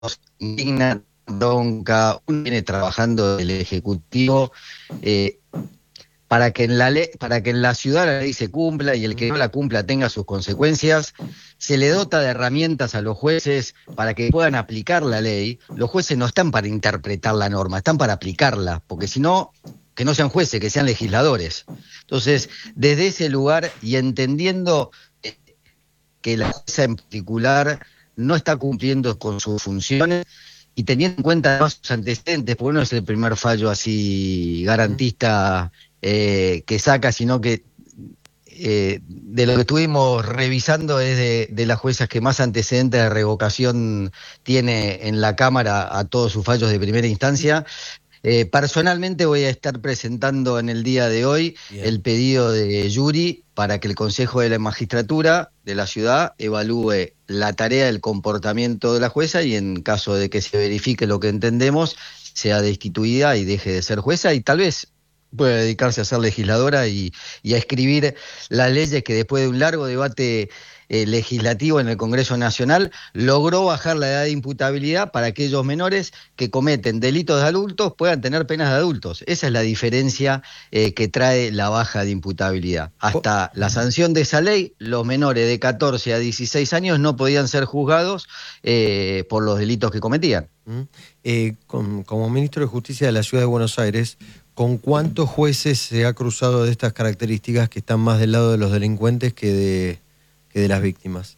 indigna, bronca, uno viene trabajando del Ejecutivo para que para que en la ciudad la ley se cumpla y el que no la cumpla tenga sus consecuencias. Se le dota de herramientas a los jueces para que puedan aplicar la ley. Los jueces no están para interpretar la norma, están para aplicarla, porque si no, que no sean jueces, que sean legisladores. Entonces, desde ese lugar y entendiendo que la jueza en particular no está cumpliendo con sus funciones y teniendo en cuenta además sus antecedentes, porque no es el primer fallo así garantista que saca, sino que de lo que estuvimos revisando es de las juezas que más antecedentes de revocación tiene en la Cámara a todos sus fallos de primera instancia. Personalmente voy a estar presentando en el día de hoy el pedido de Yuri para que el Consejo de la Magistratura de la ciudad evalúe la tarea del comportamiento de la jueza y en caso de que se verifique lo que entendemos, sea destituida y deje de ser jueza y tal vez pueda dedicarse a ser legisladora y a escribir las leyes que después de un largo debate legislativo en el Congreso Nacional logró bajar la edad de imputabilidad para aquellos menores que cometen delitos de adultos puedan tener penas de adultos. Esa es la diferencia que trae la baja de imputabilidad. Hasta la sanción de esa ley, los menores de 14 a 16 años no podían ser juzgados por los delitos que cometían. Como ministro de Justicia de la Ciudad de Buenos Aires, ¿con cuántos jueces se ha cruzado de estas características que están más del lado de los delincuentes que de las víctimas?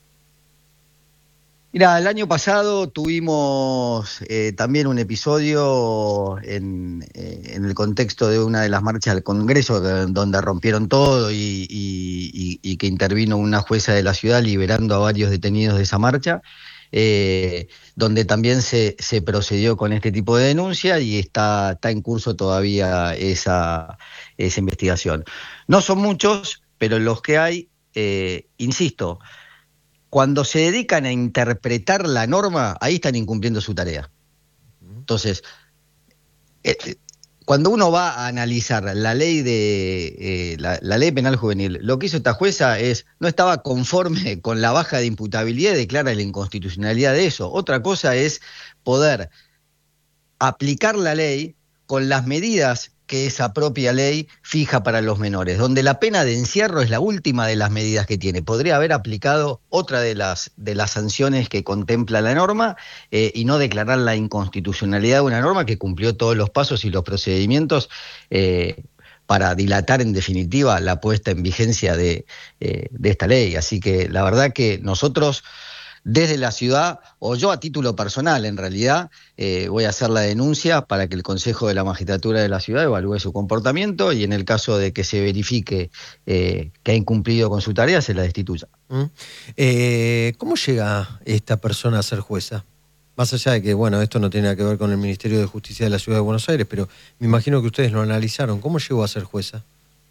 Mira, el año pasado tuvimos también un episodio en el contexto de una de las marchas del Congreso donde rompieron todo y que intervino una jueza de la ciudad liberando a varios detenidos de esa marcha, donde también se procedió con este tipo de denuncia y está en curso todavía esa investigación. No son muchos, pero los que hay, insisto, cuando se dedican a interpretar la norma, ahí están incumpliendo su tarea. Entonces, cuando uno va a analizar la ley la ley penal juvenil, lo que hizo esta jueza no estaba conforme con la baja de imputabilidad y declara la inconstitucionalidad de eso. Otra cosa es poder aplicar la ley con las medidas que esa propia ley fija para los menores, donde la pena de encierro es la última de las medidas que tiene. Podría haber aplicado otra de las sanciones que contempla la norma y no declarar la inconstitucionalidad de una norma que cumplió todos los pasos y los procedimientos para dilatar en definitiva la puesta en vigencia de esta ley. Así que la verdad que nosotros desde la ciudad, o yo a título personal en realidad, voy a hacer la denuncia para que el Consejo de la Magistratura de la ciudad evalúe su comportamiento y en el caso de que se verifique que ha incumplido con su tarea, se la destituya. ¿Cómo llega esta persona a ser jueza? Más allá de que, bueno, esto no tiene nada que ver con el Ministerio de Justicia de la Ciudad de Buenos Aires, pero me imagino que ustedes lo analizaron. ¿Cómo llegó a ser jueza?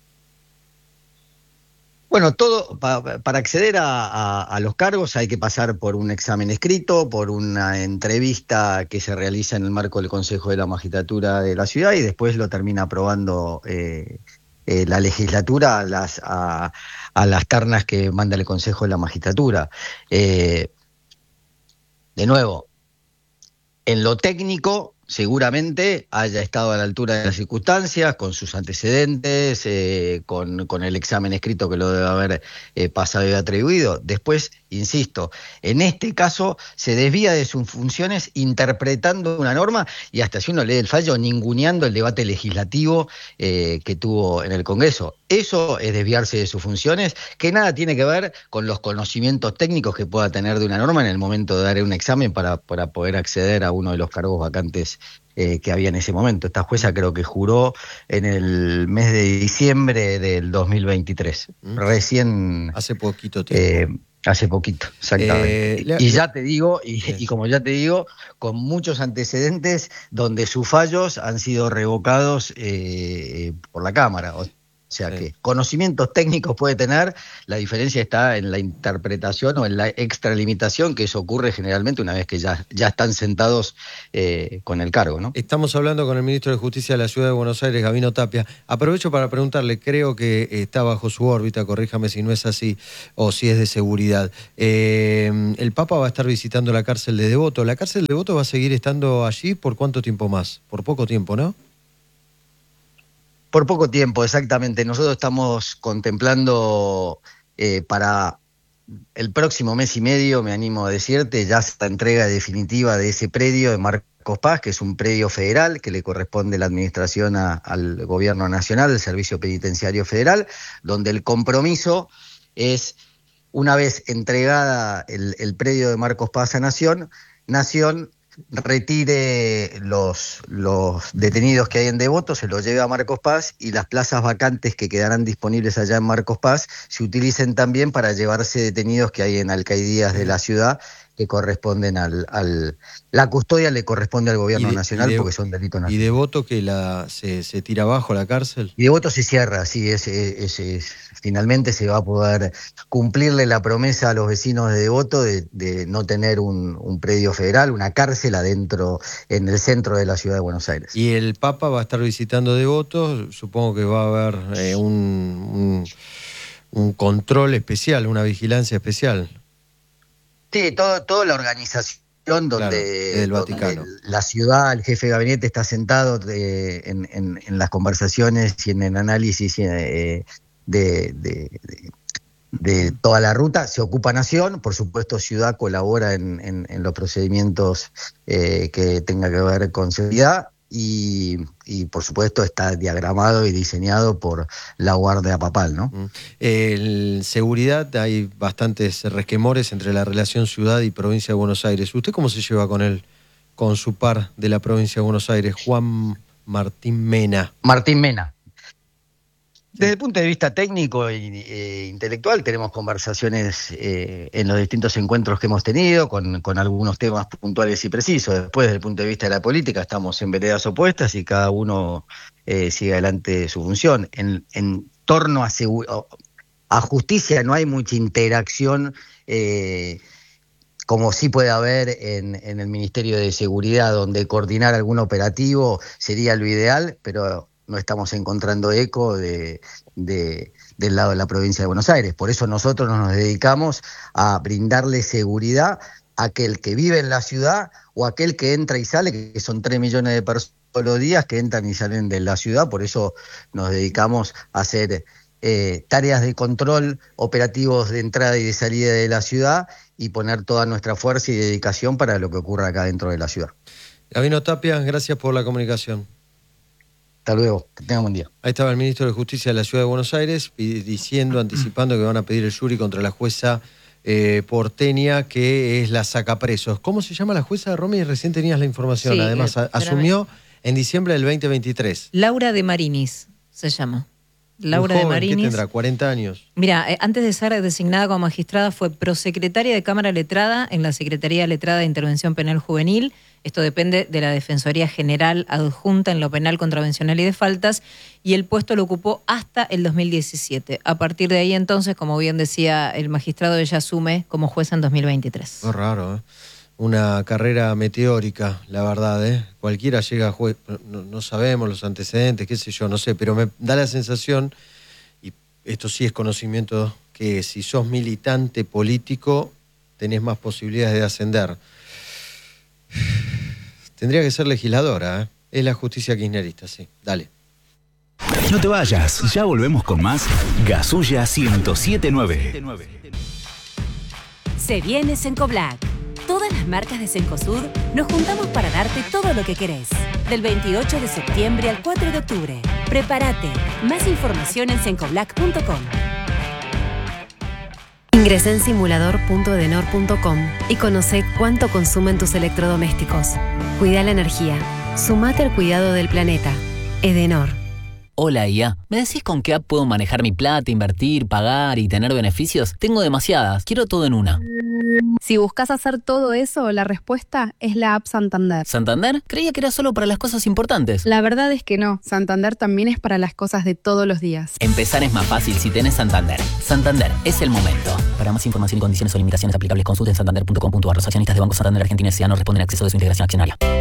Bueno, para acceder a los cargos hay que pasar por un examen escrito, por una entrevista que se realiza en el marco del Consejo de la Magistratura de la ciudad y después lo termina aprobando la legislatura a las ternas que manda el Consejo de la Magistratura. De nuevo, en lo técnico seguramente haya estado a la altura de las circunstancias, con sus antecedentes, con el examen escrito que lo debe haber pasado y atribuido. Después, insisto, en este caso se desvía de sus funciones interpretando una norma y hasta si uno lee el fallo, ninguneando el debate legislativo que tuvo en el Congreso. Eso es desviarse de sus funciones, que nada tiene que ver con los conocimientos técnicos que pueda tener de una norma en el momento de dar un examen para poder acceder a uno de los cargos vacantes que había en ese momento. Esta jueza creo que juró en el mes de diciembre del 2023. Recién... Hace poquito tiempo. Hace poquito, exactamente. Y ya te digo, y como ya te digo, con muchos antecedentes donde sus fallos han sido revocados por la Cámara. O sea que conocimientos técnicos puede tener, la diferencia está en la interpretación o en la extralimitación, que eso ocurre generalmente una vez que ya están sentados con el cargo, ¿no? Estamos hablando con el ministro de Justicia de la Ciudad de Buenos Aires, Gabino Tapia. Aprovecho para preguntarle, creo que está bajo su órbita, corríjame si no es así, o si es de seguridad. El Papa va a estar visitando la cárcel de Devoto. ¿La cárcel de Devoto va a seguir estando allí por cuánto tiempo más? Por poco tiempo, ¿no? Por poco tiempo, exactamente. Nosotros estamos contemplando para el próximo mes y medio, me animo a decirte, ya esta entrega definitiva de ese predio de Marcos Paz, que es un predio federal que le corresponde la administración al Gobierno Nacional, el Servicio Penitenciario Federal, donde el compromiso es, una vez entregada el predio de Marcos Paz a Nación retire los detenidos que hay en Devoto, se los lleve a Marcos Paz, y las plazas vacantes que quedarán disponibles allá en Marcos Paz se utilicen también para llevarse detenidos que hay en alcaidías de la ciudad que corresponden la custodia le corresponde al Gobierno Nacional porque son delitos nacionales. ¿Y Devoto que se tira abajo la cárcel? Y Devoto se cierra, sí, finalmente se va a poder cumplirle la promesa a los vecinos de Devoto de no tener un predio federal, una cárcel adentro, en el centro de la ciudad de Buenos Aires. Y el Papa va a estar visitando Devoto, supongo que va a haber un control especial, una vigilancia especial. Sí, toda la organización donde la ciudad, el jefe de gabinete está sentado en las conversaciones y en el análisis de toda la ruta, se ocupa Nación, por supuesto Ciudad colabora en los procedimientos que tenga que ver con seguridad y por supuesto está diagramado y diseñado por la Guardia Papal, ¿no? En seguridad hay bastantes resquemores entre la relación ciudad y provincia de Buenos Aires. ¿Usted cómo se lleva con su par de la provincia de Buenos Aires, Juan Martín Mena? Martín Mena. Desde el punto de vista técnico e intelectual tenemos conversaciones en los distintos encuentros que hemos tenido con algunos temas puntuales y precisos. Después, desde el punto de vista de la política, estamos en veredas opuestas y cada uno sigue adelante su función. En torno a justicia no hay mucha interacción como sí puede haber en el Ministerio de Seguridad, donde coordinar algún operativo sería lo ideal, pero no estamos encontrando eco del lado de la provincia de Buenos Aires. Por eso nosotros nos dedicamos a brindarle seguridad a aquel que vive en la ciudad o aquel que entra y sale, que son 3 millones de personas todos los días que entran y salen de la ciudad. Por eso nos dedicamos a hacer tareas de control, operativos de entrada y de salida de la ciudad y poner toda nuestra fuerza y dedicación para lo que ocurra acá dentro de la ciudad. Gabino Tapia, gracias por la comunicación. Hasta luego, que tengan buen día. Ahí estaba el ministro de Justicia de la Ciudad de Buenos Aires anticipando que van a pedir el jury contra la jueza porteña, que es la sacapresos. ¿Cómo se llama la jueza, Romy? Recién tenías la información. Sí, además, asumió en diciembre del 2023. Laura de Marinis se llama. Laura joven, de Marinis. ¿Qué tendrá? 40 años. Mira, antes de ser designada como magistrada fue prosecretaria de Cámara Letrada en la Secretaría Letrada de Intervención Penal Juvenil. Esto depende de la Defensoría General adjunta en lo penal, contravencional y de faltas, y el puesto lo ocupó hasta el 2017. A partir de ahí entonces, como bien decía el magistrado, ella asume como jueza en 2023. Qué raro, ¿eh? Una carrera meteórica, la verdad, ¿eh? Cualquiera llega a juez, no sabemos los antecedentes, qué sé yo, no sé, pero me da la sensación, y esto sí es conocimiento, que si sos militante político tenés más posibilidades de ascender. Tendría que ser legisladora, ¿eh? Es la justicia kirchnerista, sí. Dale. No te vayas, ya volvemos con más Gasulla 107.9. Se viene Cencoblac. Todas las marcas de Cencosud nos juntamos para darte todo lo que querés. Del 28 de septiembre al 4 de octubre. Prepárate. Más información en cencoblac.com. Ingresá en simulador.edenor.com y conoce cuánto consumen tus electrodomésticos. Cuida la energía. Sumate al cuidado del planeta. Edenor. Hola IA, ¿me decís con qué app puedo manejar mi plata, invertir, pagar y tener beneficios? Tengo demasiadas, quiero todo en una. Si buscas hacer todo eso, la respuesta es la app Santander. ¿Santander? Creía que era solo para las cosas importantes. La verdad es que no, Santander también es para las cosas de todos los días. Empezar es más fácil si tenés Santander. Santander, es el momento. Para más información y condiciones o limitaciones aplicables, consulten santander.com.ar. Los accionistas de Banco Santander Argentina S.A. no responden a acceso de su integración accionaria.